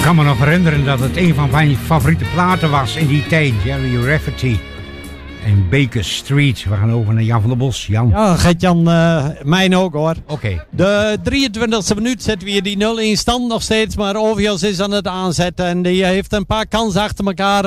kan me nog herinneren dat het een van mijn favoriete platen was in die tijd. Jerry Rafferty en Baker Street. We gaan over naar Jan van der Bos. Jan. Ja, Gert-Jan, mijn ook hoor. Oké. De 23e minuut zetten we hier die 0-1 stand nog steeds. Maar Ovios is aan het aanzetten. En die heeft een paar kansen achter elkaar.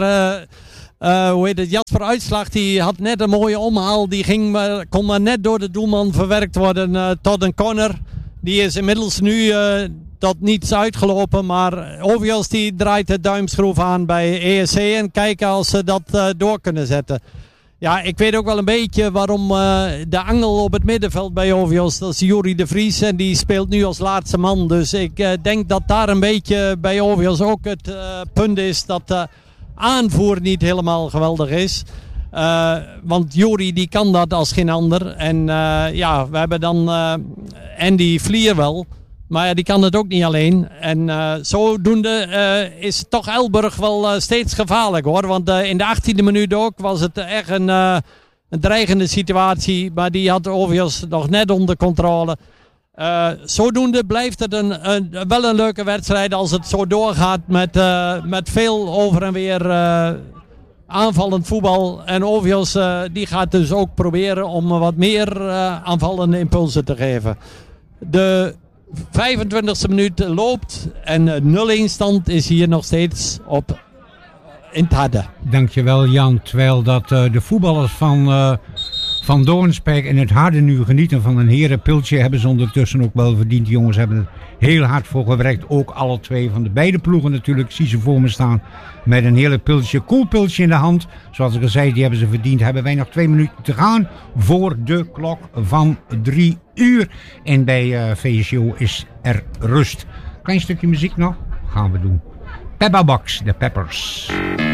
Jasper Uitslag die had net een mooie omhaal. Die kon maar net door de doelman verwerkt worden tot een corner. Die is inmiddels nu tot niets uitgelopen. Maar Ovios die draait de duimschroef aan bij ESC. En kijken als ze dat door kunnen zetten. Ja, ik weet ook wel een beetje waarom de angel op het middenveld bij Ovios, dat is Jury de Vries en die speelt nu als laatste man. Dus ik denk dat daar een beetje bij Ovios ook het punt is dat de aanvoer niet helemaal geweldig is. Want Jury die kan dat als geen ander. En we hebben dan Andy Vlier wel. Maar ja, die kan het ook niet alleen. En zodoende is toch Elburg wel steeds gevaarlijk hoor. Want in de 18e minuut ook was het echt een dreigende situatie. Maar die had Ovios nog net onder controle. Zodoende blijft het wel een leuke wedstrijd als het zo doorgaat met veel over en weer aanvallend voetbal. En Ovios die gaat dus ook proberen om wat meer aanvallende impulsen te geven. De 25e minuut loopt en 0-1 stand is hier nog steeds in het Harde. Dankjewel Jan. Terwijl dat de voetballers van Doornsberg in het Harde nu genieten van een herenpiltje, hebben ze ondertussen ook wel verdiend. Die jongens hebben er heel hard voor gewerkt. Ook alle twee van de beide ploegen natuurlijk. Zie ze voor me staan met een hele piltje, koelpiltje in de hand. Zoals ik al zei, die hebben ze verdiend. Hebben wij nog 2 minuten te gaan voor de klok van 3 uur. En bij VSO is er rust. Klein stukje muziek nog? Gaan we doen. Peppa Box, de Peppers.